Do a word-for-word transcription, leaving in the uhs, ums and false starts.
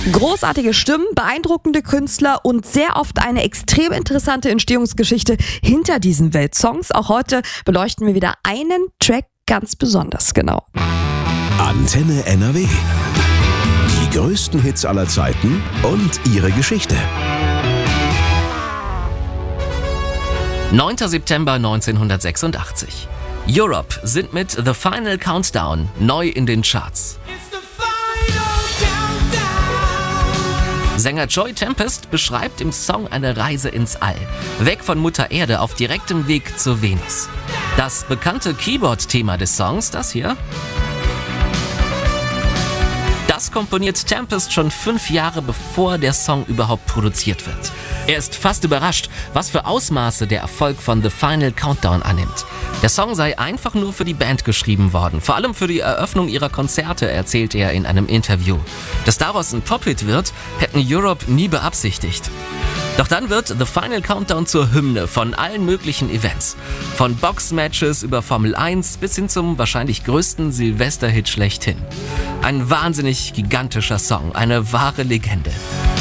Großartige Stimmen, beeindruckende Künstler und sehr oft eine extrem interessante Entstehungsgeschichte hinter diesen Weltsongs. Auch heute beleuchten wir wieder einen Track ganz besonders genau. Antenne N R W. Die größten Hits aller Zeiten und ihre Geschichte. neunter September neunzehnhundertsechsundachtzig. Europe sind mit The Final Countdown neu in den Charts. Sänger Joey Tempest beschreibt im Song eine Reise ins All, weg von Mutter Erde auf direktem Weg zur Venus. Das bekannte Keyboard-Thema des Songs, das hier, das komponiert Tempest schon fünf Jahre bevor der Song überhaupt produziert wird. Er ist fast überrascht, was für Ausmaße der Erfolg von The Final Countdown annimmt. Der Song sei einfach nur für die Band geschrieben worden, vor allem für die Eröffnung ihrer Konzerte, erzählte er in einem Interview. Dass daraus ein Pop-Hit wird, hätten Europe nie beabsichtigt. Doch dann wird The Final Countdown zur Hymne von allen möglichen Events. Von Boxmatches über Formel eins bis hin zum wahrscheinlich größten Silvester-Hit schlechthin. Ein wahnsinnig gigantischer Song, eine wahre Legende.